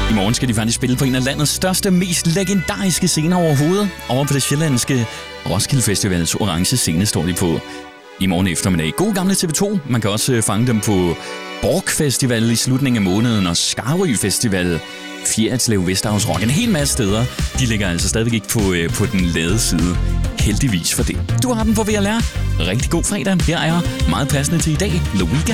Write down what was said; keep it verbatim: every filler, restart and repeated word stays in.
I morgen skal de faktisk spille på en af landets største, mest legendariske scener overhovedet. Over på det sjællandske Roskilde Festivals orange scene står de på i morgen eftermiddag. God gamle T V to. Man kan også fange dem på Borg Festival i slutningen af måneden og Skarø Festival, Fjerritslev, Vesterhavs Rock. En hel masse steder. De ligger altså stadigvæk ikke på, øh, på den lade side. Heldigvis for det. Du har den på V L R. Rigtig god fredag. Her er meget passende til i dag. The Weeknd.